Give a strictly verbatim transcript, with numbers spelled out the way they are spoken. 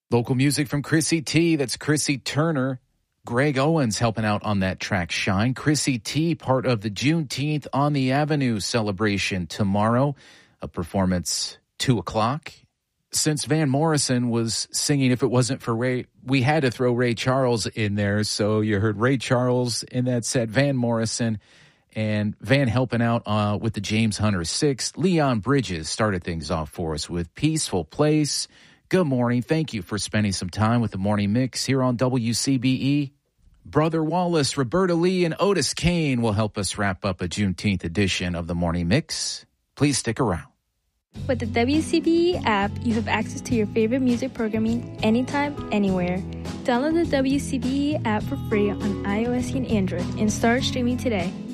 Local music from Chrissy T. That's Chrissy Turner. Greg Owens helping out on that track, Shine. Chrissy T, part of the Juneteenth on the Avenue celebration tomorrow. A performance two o'clock. Since Van Morrison was singing If It Wasn't for Ray, we had to throw Ray Charles in there. So you heard Ray Charles in that set, Van Morrison, and Van helping out uh, with the James Hunter Six. Leon Bridges started things off for us with Peaceful Place. Good morning. Thank you for spending some time with the Morning Mix here on W C B E. Brother Wallace, Roberta Lee, and Otis Kane will help us wrap up a Juneteenth edition of the Morning Mix. Please stick around. With the W C B E app, you have access to your favorite music programming anytime, anywhere. Download the W C B E app for free on iOS and Android and start streaming today.